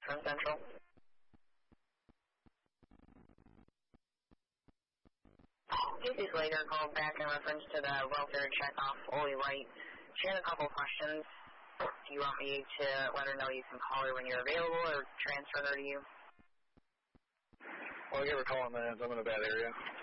from Central. Casey's later called back in reference to the welfare check off Oli White. She had a couple questions. Do you want me to let her know you can call her when you're available or transfer her to you? Well, I'll give her a call in minutes. I'm in a bad area.